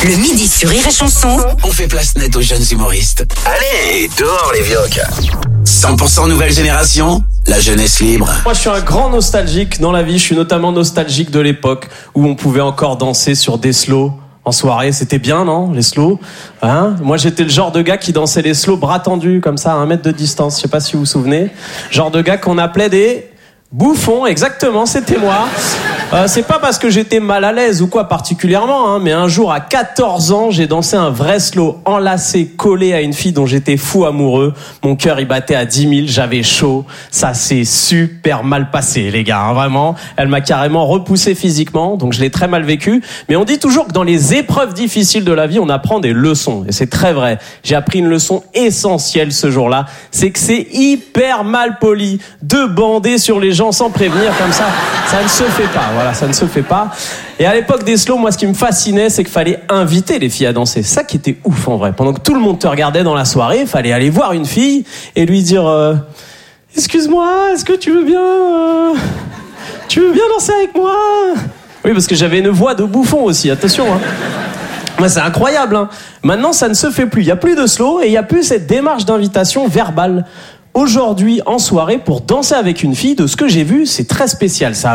Le midi sur Rire et Chanson. On fait place nette aux jeunes humoristes. Allez, dehors les vioques. 100% nouvelle génération, la jeunesse libre. Moi, je suis un grand nostalgique dans la vie. Je suis notamment nostalgique de l'époque où on pouvait encore danser sur des slows en soirée. C'était bien, non, les slows, hein? Moi, j'étais le genre de gars qui dansait les slows bras tendus, comme ça, à 1 mètre de distance. Je sais pas si vous vous souvenez. Genre de gars qu'on appelait des bouffons. Exactement, c'était moi. C'est pas parce que j'étais mal à l'aise ou quoi particulièrement, hein, mais un jour à 14 ans, j'ai dansé un vrai slow enlacé, collé à une fille dont j'étais fou amoureux. Mon cœur il battait à 10 000, j'avais chaud. Ça s'est super mal passé, les gars, hein, vraiment. Elle m'a carrément repoussé physiquement, donc je l'ai très mal vécu. Mais on dit toujours que dans les épreuves difficiles de la vie, on apprend des leçons. Et c'est très vrai. J'ai appris une leçon essentielle ce jour-là. C'est que c'est hyper mal poli de bander sur les gens sans prévenir comme ça. Ça ne se fait pas. Voilà, ça ne se fait pas. Et à l'époque des slows, moi, ce qui me fascinait, c'est qu'il fallait inviter les filles à danser. C'est ça qui était ouf, en vrai. Pendant que tout le monde te regardait dans la soirée, il fallait aller voir une fille et lui dire excuse-moi, est-ce que tu veux bien danser avec moi? Oui, parce que j'avais une voix de bouffon aussi, attention, hein. Ouais, c'est incroyable, hein. Maintenant, ça ne se fait plus. Il n'y a plus de slow et il n'y a plus cette démarche d'invitation verbale. Aujourd'hui, en soirée, pour danser avec une fille, de ce que j'ai vu, c'est très spécial. Ça